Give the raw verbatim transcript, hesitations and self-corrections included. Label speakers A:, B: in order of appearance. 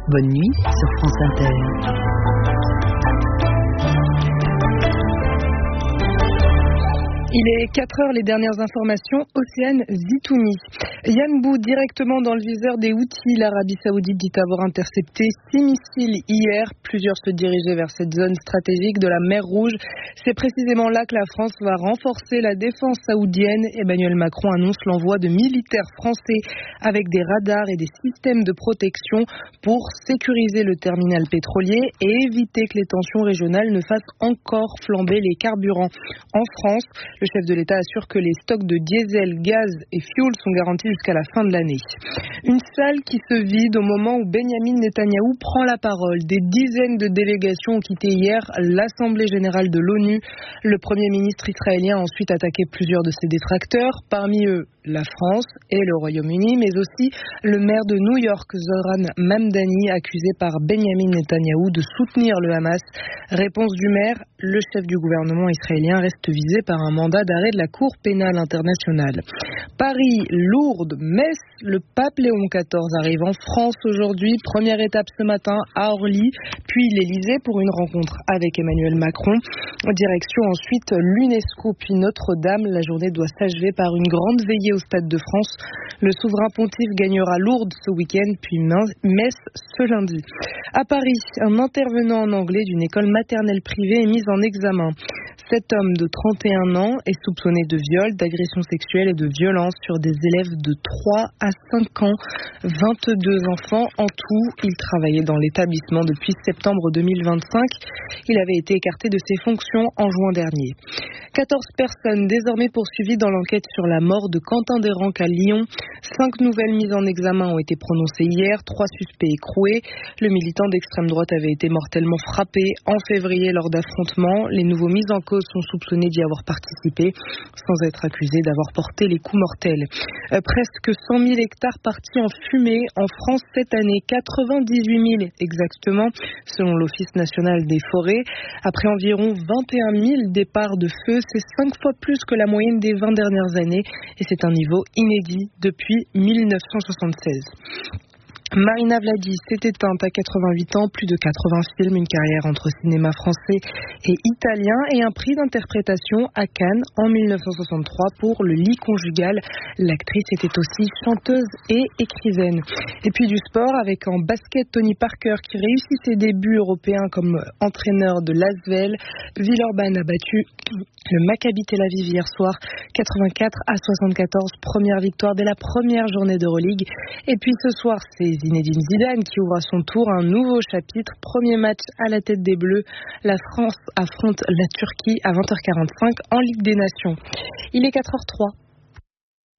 A: Bonne nuit sur France Inter.
B: Il est quatre heures, les dernières informations, Océane Zitouni. Yann Bou, directement dans le viseur des Houthis. L'Arabie Saoudite dit avoir intercepté six missiles hier. Plusieurs se dirigeaient vers cette zone stratégique de la mer Rouge. C'est précisément là que la France va renforcer la défense saoudienne. Emmanuel Macron annonce l'envoi de militaires français avec des radars et des systèmes de protection pour sécuriser le terminal pétrolier et éviter que les tensions régionales ne fassent encore flamber les carburants. En France, le chef de l'État assure que les stocks de diesel, gaz et fioul sont garantis jusqu'à la fin de l'année. Une salle qui se vide au moment où Benyamin Netanyahou prend la parole. Des dizaines de délégations ont quitté hier l'Assemblée générale de l'ONU. Le Premier ministre israélien a ensuite attaqué plusieurs de ses détracteurs, parmi eux la France et le Royaume-Uni, mais aussi le maire de New York, Zohran Mamdani, accusé par Benyamin Netanyahou de soutenir le Hamas. Réponse du maire, le chef du gouvernement israélien reste visé par un mandat d'arrêt de la Cour pénale internationale. Paris, Lourdes, Metz, le pape Léon quatorze arrive en France aujourd'hui. Première étape ce matin à Orly, puis l'Élysée pour une rencontre avec Emmanuel Macron. Direction ensuite l'UNESCO, puis Notre-Dame. La journée doit s'achever par une grande veillée au Stade de France. Le souverain pontife gagnera Lourdes ce week-end, puis Metz ce lundi. À Paris, un intervenant en anglais d'une école maternelle privée est mis en examen. Cet homme de trente et un ans est soupçonné de viol, d'agression sexuelle et de violence sur des élèves de trois à cinq ans, vingt-deux enfants en tout. Il travaillait dans l'établissement depuis septembre deux mille vingt-cinq. Il avait été écarté de ses fonctions en juin dernier. quatorze personnes désormais poursuivies dans l'enquête sur la mort de Quentin Desranques à Lyon. Cinq nouvelles mises en examen ont été prononcées hier, trois suspects écroués. Le militant d'extrême droite avait été mortellement frappé en février lors d'affrontements. Les nouveaux mis en cause sont soupçonnés d'y avoir participé, sans être accusés d'avoir porté les coups mortels. Euh, presque cent mille hectares partis en fumée en France cette année, quatre-vingt-dix-huit mille exactement, selon l'Office national des forêts. Après environ vingt et un mille départs de feu, c'est cinq fois plus que la moyenne des vingt dernières années et c'est un niveau inédit depuis mille neuf cent soixante-seize. Marina Vladi s'est éteinte à quatre-vingt-huit ans, plus de quatre-vingts films, une carrière entre cinéma français et italien et un prix d'interprétation à Cannes en mille neuf cent soixante-trois pour Le lit conjugal. L'actrice était aussi chanteuse et écrivaine. Et puis du sport avec en basket Tony Parker qui réussit ses débuts européens comme entraîneur de l'A S V E L. Villeurbanne a battu le Maccabi Tel Aviv hier soir, quatre-vingt-quatre à soixante-quatorze, première victoire dès la première journée d'Euroleague. Et puis ce soir, c'est Zinedine Zidane qui ouvre à son tour un nouveau chapitre. Premier match à la tête des Bleus. La France affronte la Turquie à vingt heures quarante-cinq en Ligue des Nations. Il est quatre heures zéro trois.